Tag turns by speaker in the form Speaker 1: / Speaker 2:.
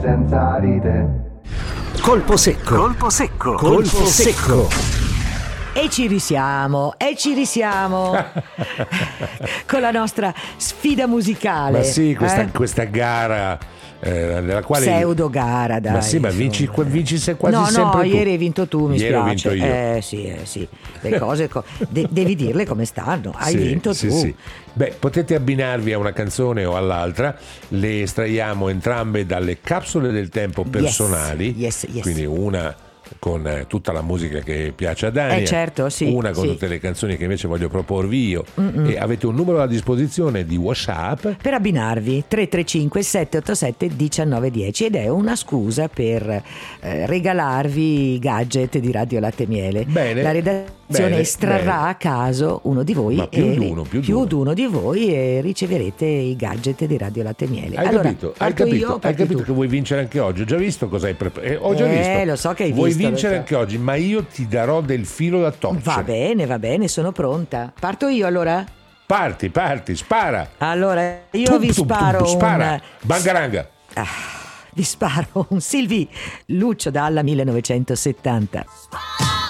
Speaker 1: senza ride.
Speaker 2: Colpo secco. Colpo secco. Colpo secco.
Speaker 3: E ci risiamo con la nostra sfida musicale.
Speaker 4: Ma sì, questa gara nella quale
Speaker 3: pseudo gara, dai.
Speaker 4: Ma sì, ma vinci quasi sempre tu.
Speaker 3: No, ieri hai vinto tu, mi
Speaker 4: ieri
Speaker 3: spiace.
Speaker 4: Ho vinto io.
Speaker 3: Sì. Le cose devi dirle come stanno. Hai vinto tu.
Speaker 4: Sì. Beh, potete abbinarvi a una canzone o all'altra, le estraiamo entrambe dalle capsule del tempo personali.
Speaker 3: Yes.
Speaker 4: Quindi una con tutta la musica che piace a Dania,
Speaker 3: certo, sì,
Speaker 4: una con
Speaker 3: sì.
Speaker 4: tutte le canzoni che invece voglio proporvi io. E avete un numero a disposizione di WhatsApp
Speaker 3: Per abbinarvi 335 787 1910 ed è una scusa per regalarvi i gadget di Radio Latte Miele.
Speaker 4: Bene,
Speaker 3: la redazione estrarrà a caso uno di voi,
Speaker 4: Ma più di uno.
Speaker 3: di voi, e riceverete i gadget di Radio Latte Miele.
Speaker 4: Hai capito
Speaker 3: Tu.
Speaker 4: che vuoi vincere anche oggi? Ho già visto cosa hai preparato. Ho già visto.
Speaker 3: Lo so che hai
Speaker 4: Vuoi
Speaker 3: visto.
Speaker 4: vincere anche oggi, ma io ti darò del filo da torcere.
Speaker 3: Va bene, sono pronta. Parto io allora?
Speaker 4: Parti, spara.
Speaker 3: Allora, io vi sparo
Speaker 4: spara. Bangaranga.
Speaker 3: vi sparo un Sylvie Lucio Dalla 1970.